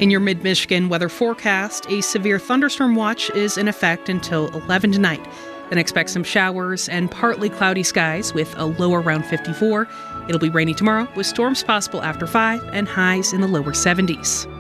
In your mid-Michigan weather forecast, a severe thunderstorm watch is in effect until 11 tonight. Then expect some showers and partly cloudy skies with a low around 54. It'll be rainy tomorrow with storms possible after 5 and highs in the lower 70s.